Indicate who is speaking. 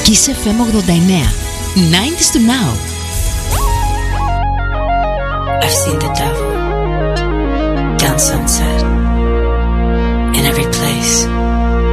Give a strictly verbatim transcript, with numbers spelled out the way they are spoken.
Speaker 1: Kiss εφ εμ ογδόντα εννέα. ενενήντα to now.
Speaker 2: I've seen the devil down sunset in every place.